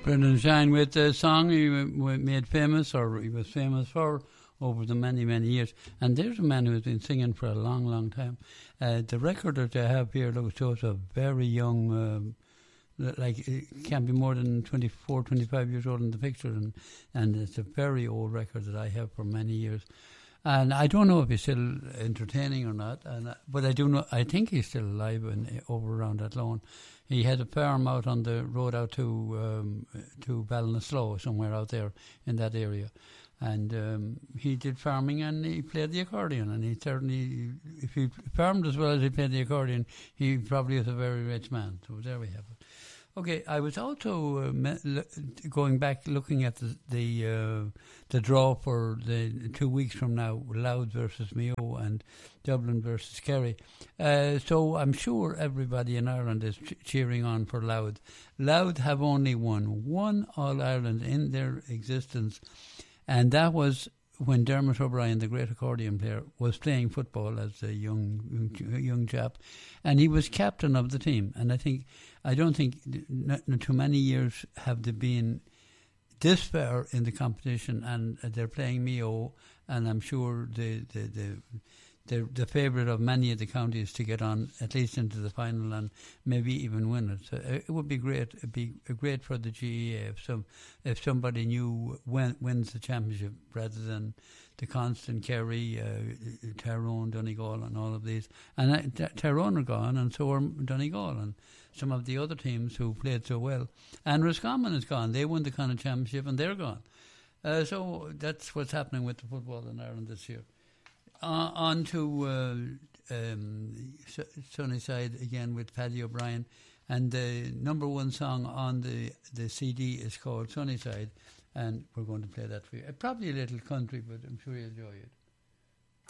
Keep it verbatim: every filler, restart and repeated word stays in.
Brendan Shine with a song he made famous, or he was famous for, over the many, many years. And there's a man who's been singing for a long, long time. Uh, the record that I have here looks shows a very young, um, like it can't be more than twenty-four, twenty-five years old in the picture. And, and it's a very old record that I have for many years. And I don't know if he's still entertaining or not, and but I do know. I think he's still alive and over around Athlone. He had a farm out on the road out to um, to Ballinasloe, somewhere out there in that area, and um, he did farming and he played the accordion. And he certainly, if he farmed as well as he played the accordion, he probably was a very rich man. So there we have it. Okay, I was also uh, me- l- going back looking at the the, uh, the draw for the two weeks from now, Louth versus Mayo and Dublin versus Kerry. Uh, so I'm sure everybody in Ireland is ch- cheering on for Louth. Louth have only won one All-Ireland in their existence, and that was when Dermot O'Brien, the great accordion player, was playing football as a young young chap, and he was captain of the team. And I think, I don't think not, not too many years have they been this far in the competition, and they're playing Mayo, and I'm sure the the the the, the favourite of many of the counties to get on at least into the final and maybe even win it. So it would be great. It'd be great for the G A A if some if somebody new win, wins the championship rather than the constant Kerry, uh, Tyrone, Donegal, and all of these. And uh, T- Tyrone are gone, and so are Donegal, and some of the other teams who played so well. And Roscommon is gone. They won the Connacht championship, and they're gone. Uh, so that's what's happening with the football in Ireland this year. Uh, on to uh, um, Sunnyside again with Paddy O'Brien, and the number one song on the, the C D is called Sunnyside, and we're going to play that for you. Uh, probably a little country, but I'm sure you'll enjoy it.